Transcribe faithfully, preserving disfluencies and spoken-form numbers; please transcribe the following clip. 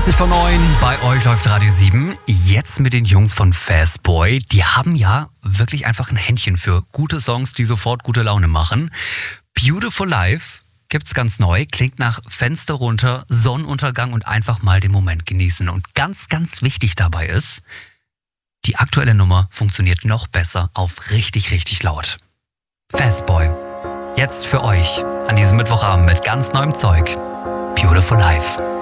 zwanzig vor neun, bei euch läuft Radio sieben. Jetzt mit den Jungs von Fastboy. Die haben ja wirklich einfach ein Händchen für gute Songs, die sofort gute Laune machen. Beautiful Life gibt's ganz neu, klingt nach Fenster runter, Sonnenuntergang und einfach mal den Moment genießen. Und ganz, ganz wichtig dabei ist, die aktuelle Nummer funktioniert noch besser auf richtig, richtig laut. Fastboy. Jetzt für euch an diesem Mittwochabend mit ganz neuem Zeug. Beautiful Life.